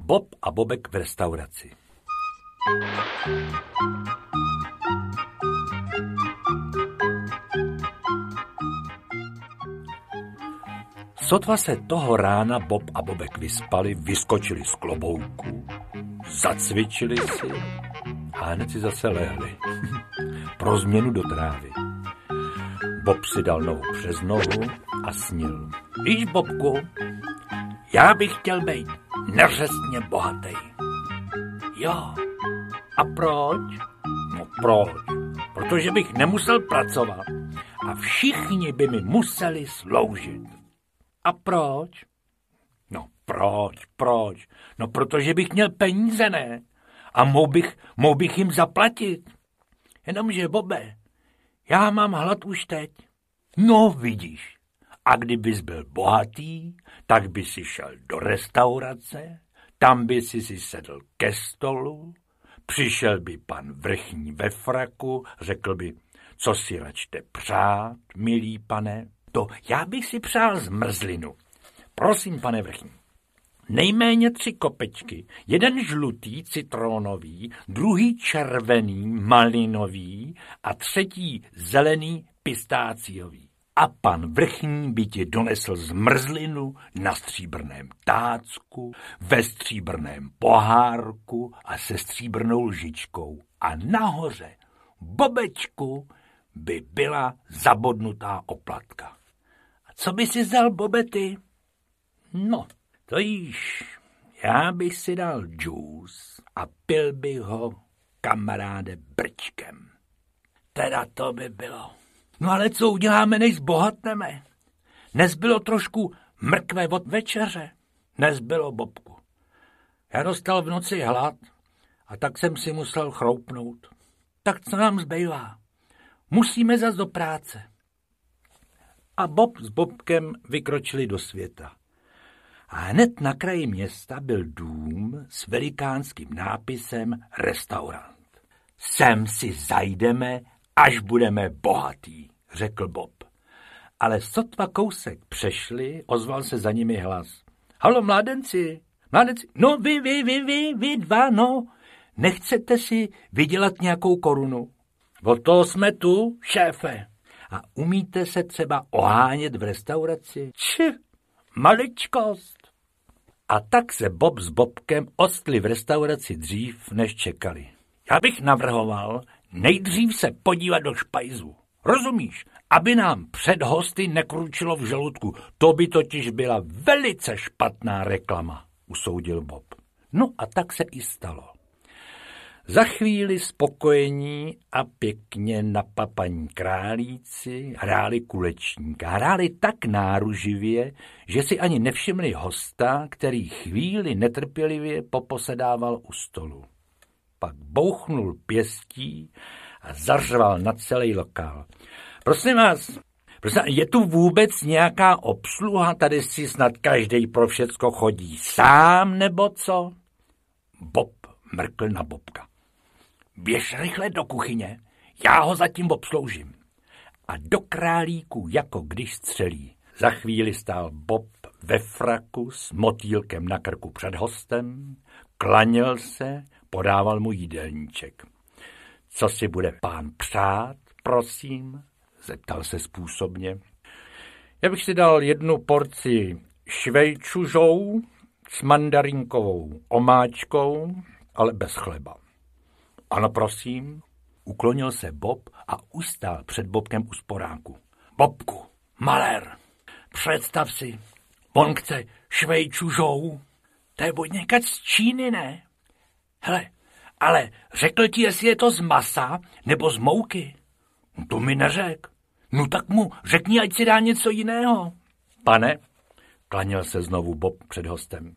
Bob a Bobek v restauraci. Sotva se toho rána Bob a Bobek vyspali, vyskočili z klobouku, zacvičili si a hned si zase lehli. Pro změnu do trávy. Bob si dal nohu přes nohu a snil. Víš, Bobku, já bych chtěl být neřestně bohatý. Jo. A proč? No proč? Protože bych nemusel pracovat a všichni by mi museli sloužit. A proč? No proč? No protože bych měl peníze, ne? A mohl bych jim zaplatit. Jenomže, Bobe, já mám hlad už teď. No vidíš, a kdybys byl bohatý, tak by si šel do restaurace, tam by si sedl ke stolu, přišel by pan vrchní ve fraku, řekl by, co si račte přát, milý pane. To já bych si přál zmrzlinu. Prosím, pane vrchní. Nejméně 3 kopečky, jeden žlutý citronový, druhý červený malinový a třetí zelený pistáciový. A pan vrchní by ti donesl zmrzlinu na stříbrném tácku, ve stříbrném pohárku a se stříbrnou lžičkou. A nahoře, Bobečku, by byla zabodnutá oplatka. A co by si vzal, Bobe, ty? No, to jíš, já bych si dal džus a pil bych ho, kamaráde, brčkem. Teda to by bylo. No ale co uděláme, než zbohatneme? Nezbylo trošku mrkve od večeře? Nezbylo, Bobku. Já dostal v noci hlad a tak jsem si musel chroupnout. Tak co nám zbývá? Musíme zas do práce. A Bob s Bobkem vykročili do světa. A hned na kraji města byl dům s velikánským nápisem restaurant. Sem si zajdeme, až budeme bohatý, řekl Bob. Ale sotva kousek přešli, ozval se za nimi hlas. Halo, mládenci, no vy dva, no, nechcete si vydělat nějakou korunu? Od toho jsme tu, šéfe. A umíte se třeba ohánět v restauraci? Maličkost. A tak se Bob s Bobkem ostli v restauraci dřív, než čekali. Já bych navrhoval nejdřív se podívat do špajzu. Rozumíš? Aby nám před hosty nekručilo v žaludku. To by totiž byla velice špatná reklama, usoudil Bob. No a tak se i stalo. Za chvíli spokojení a pěkně napapaní králíci hráli kulečníka. Hráli tak náruživě, že si ani nevšimli hosta, který chvíli netrpělivě poposedával u stolu. Pak bouchnul pěstí a zařval na celý lokál. Prosím vás, je tu vůbec nějaká obsluha? Tady si snad každej pro všecko chodí sám, nebo co? Bob mrkl na Bobka. Běž rychle do kuchyně, já ho zatím obsloužím. A do králíku, jako když střelí. Za chvíli stál Bob ve fraku s motýlkem na krku před hostem, klaněl se, podával mu jídelníček. Co si bude pán přát, prosím? Zeptal se způsobně. Já bych si dal 1 porci švejčužou s mandarinkovou omáčkou, ale bez chleba. Ano, prosím, uklonil se Bob a ustál před Bobkem u sporáku. Bobku, malér, představ si, on chce švejčužou. To je buď někať z Číny, ne? Hele, ale řekl ti, jestli je to z masa nebo z mouky? No to mi neřek. No tak mu řekni, ať si dá něco jiného. Pane, klanil se znovu Bob před hostem.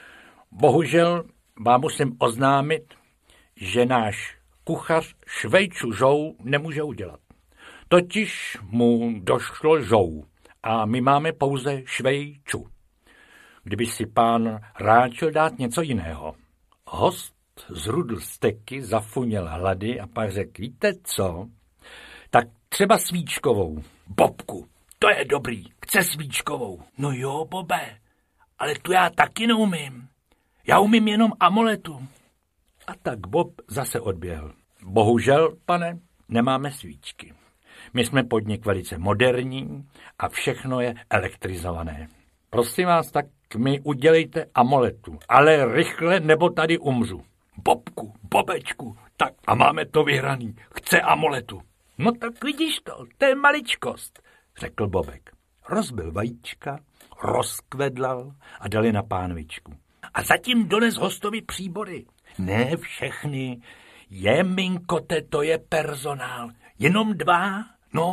Bohužel vám musím oznámit, že náš kuchař švejčužou nemůže udělat. Totiž mu došlo žou a my máme pouze švejču. Kdyby si pán ráčil dát něco jiného. Host zrudl steky, zafuněl hlady a pak řekl, víte co? Tak třeba svíčkovou. Bobku, to je dobrý, chce svíčkovou. No jo, Bobe, ale tu já taky neumím. Já umím jenom amuletu. A tak Bob zase odběhl. Bohužel, pane, nemáme svíčky. My jsme podnik velice moderní a všechno je elektrizované. Prosím vás, tak mi udělejte amuletu, ale rychle, nebo tady umřu. Bobku, Bobečku, tak a máme to vyhraný. Chce amuletu. No tak vidíš to je maličkost, řekl Bobek. Rozbil vajíčka, rozkvedlal a dal je na pánvičku. A zatím dones hostovi příbory. Ne všechny. Jeminkote, to je personál. Jenom 2.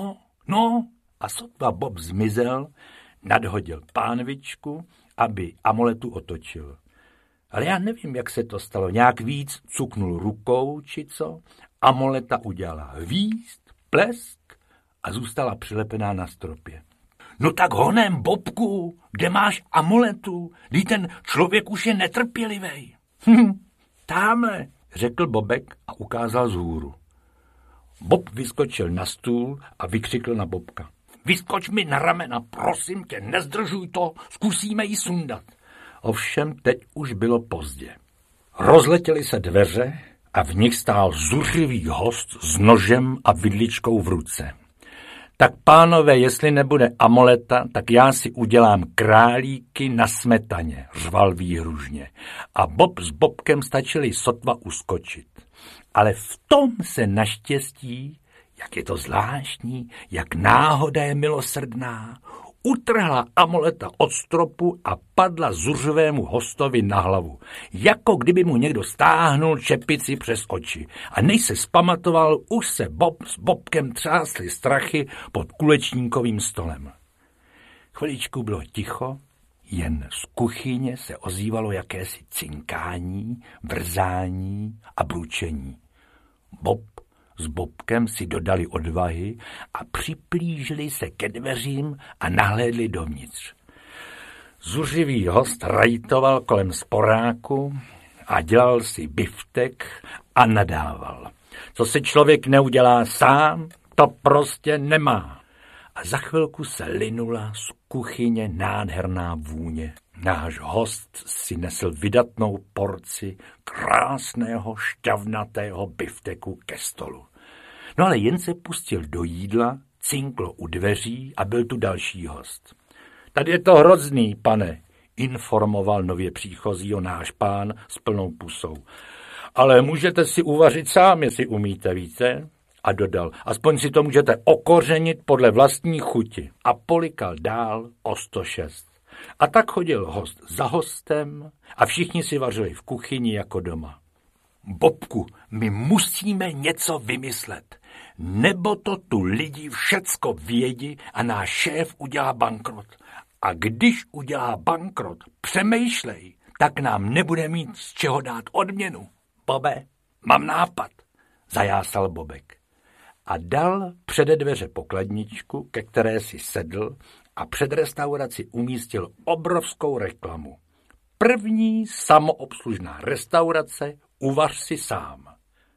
No. A sotva Bob zmizel, nadhodil pánvičku, aby amuletu otočil. Ale já nevím, jak se to stalo. Nějak víc cuknul rukou, či co. Amuleta udělala hvízd, plesk a zůstala přilepená na stropě. No tak honem, Bobku, kde máš amuletu? Kdy ten člověk už je netrpělivej. Támhle, řekl Bobek a ukázal vzhůru. Bob vyskočil na stůl a vykřikl na Bobka. Vyskoč mi na ramena, prosím tě, nezdržuj to, zkusíme ji sundat. Ovšem teď už bylo pozdě. Rozletěly se dveře a v nich stál zuřivý host s nožem a vidličkou v ruce. Tak pánové, jestli nebude amuleta, tak já si udělám králíky na smetaně, řval výhružně. A Bob s Bobkem stačili sotva uskočit. Ale v tom se naštěstí, jak je to zvláštní, jak náhoda je milosrdná, utrhla amuleta od stropu a padla zuřivému hostovi na hlavu, jako kdyby mu někdo stáhnul čepici přes oči. A než se zpamatoval, už se Bob s Bobkem třásli strachy pod kulečníkovým stolem. Chviličku bylo ticho, jen z kuchyně se ozývalo jakési cinkání, vrzání a bručení. Bob s Bobkem si dodali odvahy a připlížili se ke dveřím a nahlédli dovnitř. Zuřivý host rajtoval kolem sporáku a dělal si biftek a nadával. Co si člověk neudělá sám, to prostě nemá. A za chvilku se linula z kuchyně nádherná vůně. Náš host si nesl vydatnou porci krásného šťavnatého bifteku ke stolu. No ale jen se pustil do jídla, cinklo u dveří a byl tu další host. Tady je to hrozný, pane, informoval nově příchozího náš pán s plnou pusou. Ale můžete si uvařit sám, jestli umíte, víte? A dodal, aspoň si to můžete okořenit podle vlastní chuti. A polikal dál o 106. A tak chodil host za hostem a všichni si vařili v kuchyni jako doma. Bobku, my musíme něco vymyslet, nebo to tu lidi všecko vědí a náš šéf udělá bankrot. A když udělá bankrot, přemýšlej, tak nám nebude mít z čeho dát odměnu. Bobe, mám nápad, zajásal Bobek. A dal přede dveře pokladničku, ke které si sedl a před restauraci umístil obrovskou reklamu. První samoobslužná restaurace, uvař si sám.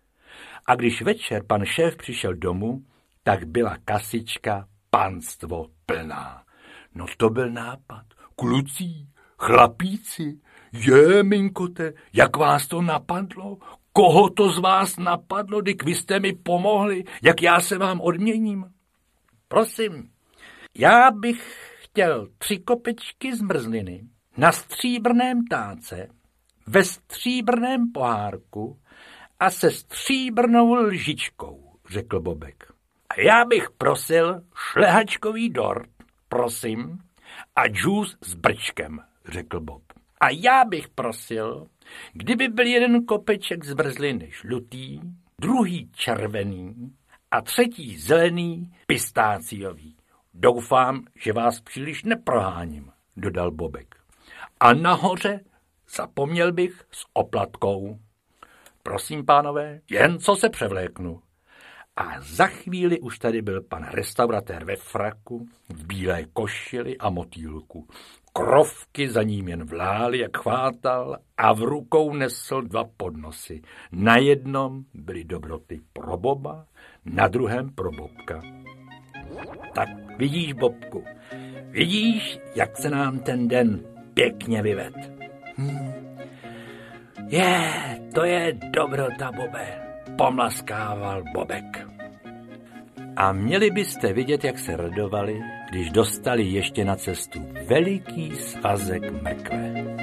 A když večer pan šéf přišel domů, tak byla kasička panstvo plná. No to byl nápad. Kluci, chlapíci, jeminkote, jak vás to napadlo? Koho to z vás napadlo, když vy jste mi pomohli, jak já se vám odměním? Prosím, já bych chtěl 3 kopečky zmrzliny na stříbrném táce, ve stříbrném pohárku a se stříbrnou lžičkou, řekl Bobek. A já bych prosil šlehačkový dort, prosím, a džus s brčkem, řekl Bob. A já bych prosil, kdyby byl 1 kopeček zmrzliny žlutý, druhý červený a třetí zelený pistáciový. Doufám, že vás příliš neproháním, dodal Bobek. A nahoře zapomněl bych s oplatkou. Prosím, pánové, jen co se převléknu. A za chvíli už tady byl pan restauratér ve fraku, v bílé košili a motýlku. Krovky za ním jen vlály, jak chvátal, a v rukou nesl 2 podnosy. Na jednom byly dobroty pro Boba, na druhém pro Bobka. Tak vidíš, Bobku, vidíš, jak se nám ten den pěkně vyved. To je dobrota, Bobe, pomlaskával Bobek. A měli byste vidět, jak se radovali, když dostali ještě na cestu veliký svazek mrkve.